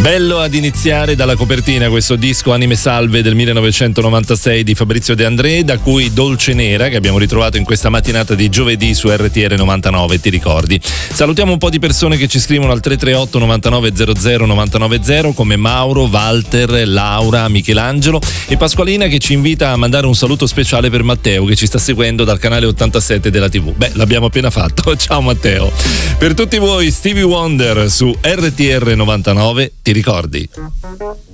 Bello ad iniziare dalla copertina questo disco Anime Salve del 1996 di Fabrizio De André, da cui Dolce Nera, che abbiamo ritrovato in questa mattinata di giovedì su RTR 99, ti ricordi? Salutiamo un po' di persone che ci scrivono al 338 99 00 990, come Mauro, Walter, Laura, Michelangelo e Pasqualina, che ci invita a mandare un saluto speciale per Matteo, che ci sta seguendo dal canale 87 della TV. Beh, l'abbiamo appena fatto. Ciao Matteo. Per tutti voi Stevie Wonder su RTR 99, ti ricordi?